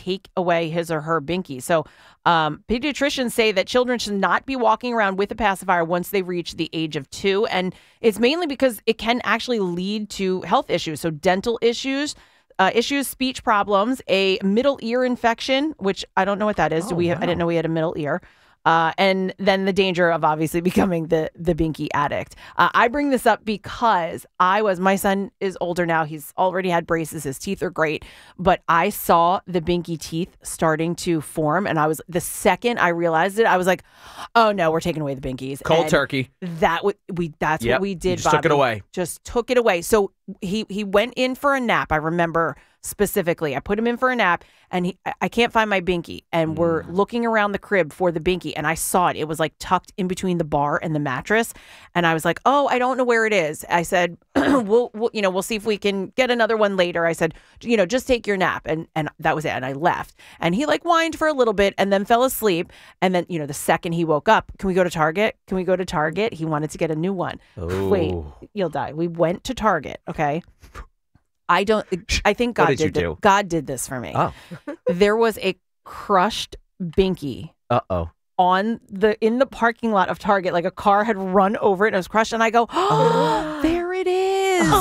take away his or her binky. So pediatricians say that children should not be walking around with a pacifier once they reach the age of 2. And it's mainly because it can actually lead to health issues. So dental issues, speech problems, a middle ear infection, which I don't know what that is. I didn't know we had a middle ear. And then the danger of obviously becoming the binky addict. I bring this up because my son is older now. He's already had braces. His teeth are great. But I saw the binky teeth starting to form. And the second I realized it, I was like, oh no, we're taking away the binkies. Cold turkey. That's what we did, just took it away. Just took it away. So he went in for a nap. I remember specifically. I put him in for a nap and I can't find my binky. And we're looking around the crib for the binky and I saw it. It was like tucked in between the bar and the mattress. And I was like, oh, I don't know where it is. I said, we'll see if we can get another one later. I said, just take your nap. And that was it. And I left. And he like whined for a little bit and then fell asleep. And then, the second he woke up, can we go to Target? Can we go to Target? He wanted to get a new one. Oh. Wait, you'll die. We went to Target. Okay. I think God did this for me. Oh. There was a crushed binky. Uh-oh. In the parking lot of Target. Like a car had run over it and it was crushed. And I go, oh, there it is.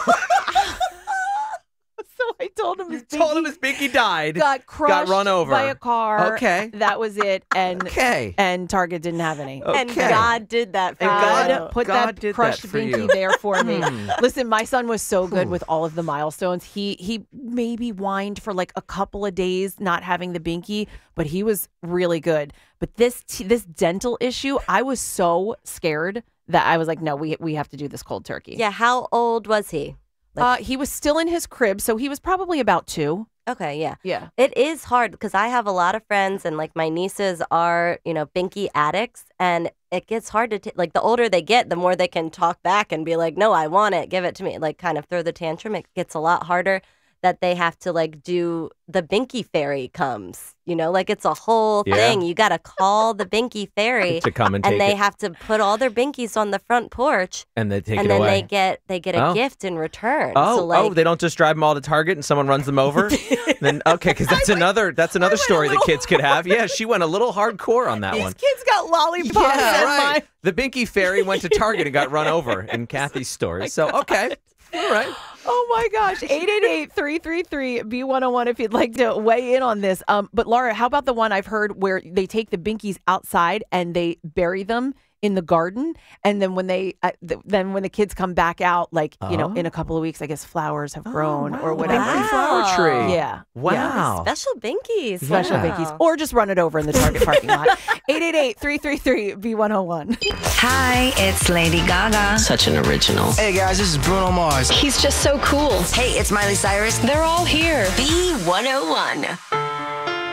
So I told him his binky died. Got crushed. Got run over by a car. Okay. That was it. And and Target didn't have any. Okay. And God did that for you. God put that crushed binky there for me. Listen, my son was so good with all of the milestones. He maybe whined for like a couple of days not having the binky, but he was really good. But this dental issue, I was so scared that I was like, no, we have to do this cold turkey. Yeah. How old was he? He was still in his crib, so he was probably about 2. Okay, yeah. Yeah. It is hard because I have a lot of friends and like my nieces are, binky addicts and it gets hard to like the older they get, the more they can talk back and be like, no, I want it. Give it to me. Like kind of throw the tantrum. It gets a lot harder that they have to like do the binky fairy comes, like it's a whole thing. You got to call the binky fairy to come and they have to put all their binkies on the front porch and they take and it then away. they get a gift in return. So they don't just drive them all to Target and someone runs them over. Then because that's another story that kids could have. Yeah, she went a little hardcore on that one. These kids got lollipops. Yeah, right. The binky fairy went to Target and got run over in Kathy's story. So okay, all right. Oh my gosh. 888-333-B101 if you'd like to weigh in on this. But Laura, how about the one I've heard where they take the binkies outside and they bury them in the garden, and then when the kids come back out, like in a couple of weeks, I guess flowers have grown or whatever. Binky flower tree. Yeah. Wow. Yeah. Special binkies. Special binkies. Or just run it over in the Target parking lot. 888-333-B101. Hi, it's Lady Gaga. Such an original. Hey guys, this is Bruno Mars. He's just so cool. Hey, it's Miley Cyrus. They're all here. B101.